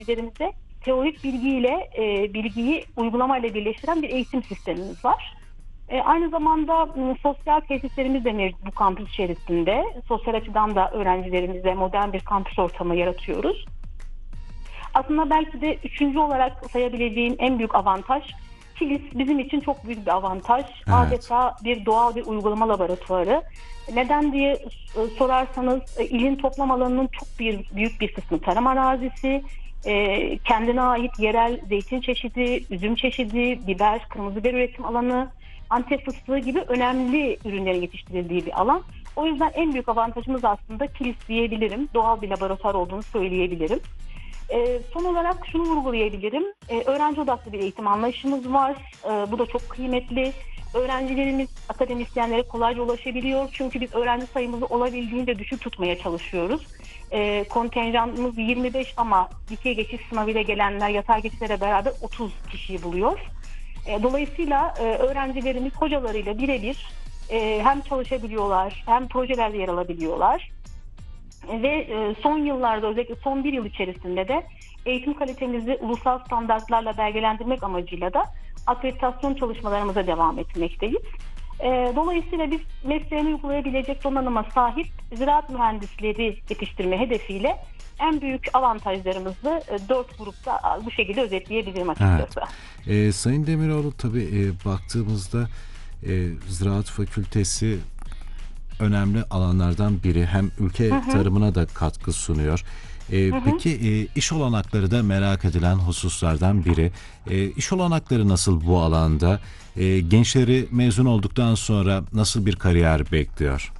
öğrencilerimize teorik bilgiyle bilgiyi uygulamayla birleştiren bir eğitim sistemimiz var. Aynı zamanda sosyal tesislerimiz de mevcut bu kampüs içerisinde. Sosyal açıdan da öğrencilerimize modern bir kampüs ortamı yaratıyoruz. Aslında belki de üçüncü olarak sayabileceğim en büyük avantaj, Kilis bizim için çok büyük bir avantaj. Evet. Adeta bir doğal bir uygulama laboratuvarı. Neden diye sorarsanız ilin toplam alanının çok büyük bir kısmı tarım arazisi. Kendine ait yerel zeytin çeşidi, üzüm çeşidi, biber, kırmızı biber üretim alanı, Antep fıstığı gibi önemli ürünlerin yetiştirildiği bir alan. O yüzden en büyük avantajımız aslında Kilis diyebilirim. Doğal bir laboratuvar olduğunu söyleyebilirim. Son olarak şunu vurgulayabilirim. Öğrenci odaklı bir eğitim anlayışımız var. Bu da çok kıymetli. Öğrencilerimiz akademisyenlere kolayca ulaşabiliyor. Çünkü biz öğrenci sayımızı olabildiğince düşük tutmaya çalışıyoruz. Kontenjanımız 25 ama dikey geçiş sınavıyla gelenler yatay geçişlere beraber 30 kişiyi buluyor. Dolayısıyla öğrencilerimiz hocalarıyla birebir hem çalışabiliyorlar hem projelerde yer alabiliyorlar. Ve son yıllarda özellikle son bir yıl içerisinde de eğitim kalitemizi ulusal standartlarla belgelendirmek amacıyla da akreditasyon çalışmalarımıza devam etmekteyiz. Dolayısıyla biz mesleğini uygulayabilecek donanıma sahip ziraat mühendisleri yetiştirme hedefiyle en büyük avantajlarımızı 4 grupta bu şekilde özetleyebilirim açıkçası. Evet. Sayın Demiroğlu, tabii baktığımızda Ziraat Fakültesi önemli alanlardan biri. Hem ülke tarımına da katkı sunuyor. Peki iş olanakları da merak edilen hususlardan biri. İş olanakları nasıl bu alanda? Gençleri mezun olduktan sonra nasıl bir kariyer bekliyor?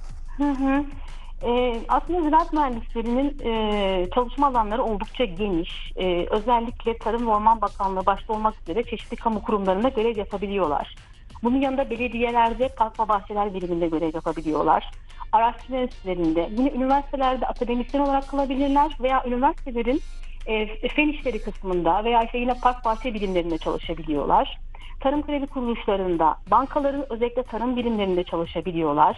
Aslında ziraat mühendislerinin çalışma alanları oldukça geniş. Özellikle Tarım ve Orman Bakanlığı başta olmak üzere çeşitli kamu kurumlarında görev yapabiliyorlar. Bunun yanında belediyelerde park ve bahçeler biriminde görev yapabiliyorlar. Araştırma enstitülerinde, yine üniversitelerde akademisyen olarak kalabilirler veya üniversitelerin fen işleri kısmında veya yine park bahçe birimlerinde çalışabiliyorlar. Tarım kredi kuruluşlarında, bankaların özellikle tarım birimlerinde çalışabiliyorlar.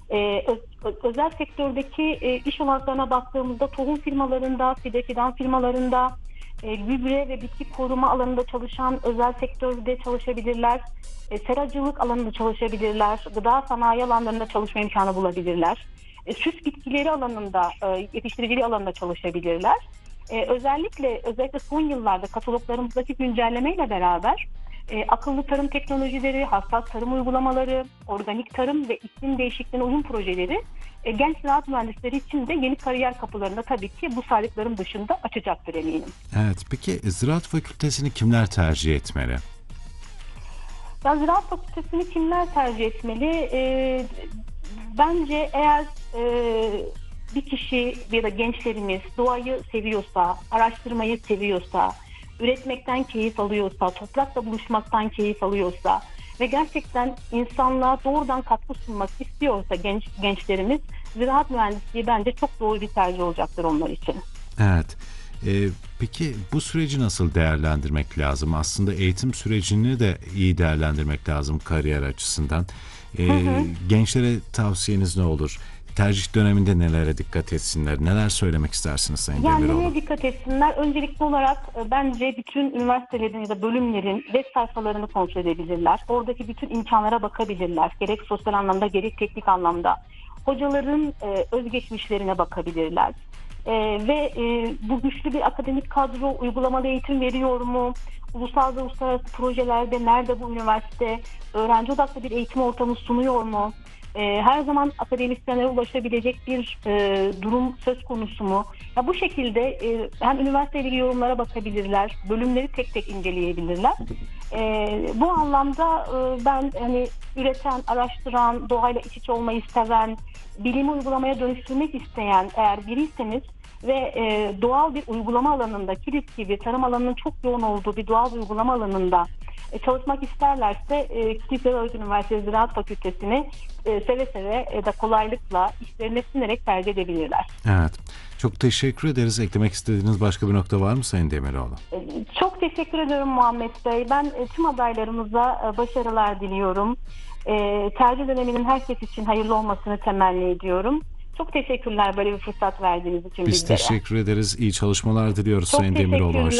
Özel sektördeki iş olanaklarına baktığımızda tohum firmalarında, fidan firmalarında, gübre ve bitki koruma alanında çalışan özel sektörde çalışabilirler. Seracılık alanında çalışabilirler. Gıda sanayi alanlarında çalışma imkanı bulabilirler. Süs bitkileri alanında, yetiştiriciliği alanında çalışabilirler. Özellikle son yıllarda kataloglarımızdaki güncellemeyle beraber akıllı tarım teknolojileri, hassas tarım uygulamaları, organik tarım ve iklim değişikliğine uyum projeleri genç ziraat mühendisleri için de yeni kariyer kapılarında tabii ki bu saydıklarım dışında açacaktır eminim. Evet, peki Ziraat Fakültesini kimler tercih etmeli? Ya, Ziraat Fakültesini kimler tercih etmeli? Bence eğer bir kişi ya da gençlerimiz doğayı seviyorsa, araştırmayı seviyorsa, üretmekten keyif alıyorsa, toprakla buluşmaktan keyif alıyorsa ve gerçekten insanlığa doğrudan katkı sunmak istiyorsa gençlerimiz, ziraat mühendisliği bence çok doğru bir tercih olacaktır onlar için. Evet. Peki bu süreci nasıl değerlendirmek lazım? Aslında eğitim sürecini de iyi değerlendirmek lazım kariyer açısından. Gençlere tavsiyeniz ne olur? Tercih döneminde nelere dikkat etsinler? Neler söylemek istersiniz Sayın Demiroğlu? Nereye dikkat etsinler? Öncelikli olarak bence bütün üniversitelerin ya da bölümlerin web sayfalarını kontrol edebilirler. Oradaki bütün imkanlara bakabilirler. Gerek sosyal anlamda gerek teknik anlamda. Hocaların özgeçmişlerine bakabilirler. Ve bu güçlü bir akademik kadro uygulamalı eğitim veriyor mu? Ulusal ve uluslararası projelerde nerede bu üniversite? Öğrenci odaklı bir eğitim ortamı sunuyor mu? Her zaman akademisyenlere ulaşabilecek bir durum söz konusu mu? Ya, bu şekilde hem üniversiteyle ilgili yorumlara bakabilirler, bölümleri tek tek inceleyebilirler. Bu anlamda ben üreten, araştıran, doğayla iç içe olmayı seven, bilimi uygulamaya dönüştürmek isteyen eğer biriyseniz ve doğal bir uygulama alanında, Kilis gibi tarım alanının çok yoğun olduğu bir doğal uygulama alanında çalışmak isterlerse Kilis Üniversitesi Ziraat Fakültesini seve seve da kolaylıkla işlerine sinerek tercih edebilirler. Evet. Çok teşekkür ederiz. Eklemek istediğiniz başka bir nokta var mı Sayın Demiroğlu? Çok teşekkür ediyorum Muhammed Bey. Ben tüm adaylarımıza başarılar diliyorum. Tercih döneminin herkes için hayırlı olmasını temenni ediyorum. Çok Çok teşekkürler böyle bir fırsat verdiğiniz için Biz bizlere. teşekkür ederiz. İyi çalışmalar diliyoruz Çok Sayın Demiroğlu. teşekkürler.